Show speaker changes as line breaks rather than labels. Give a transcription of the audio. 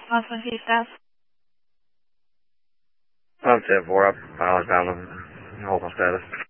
Austin Chief Staff.
I'm 10-4. I was down the hold on status.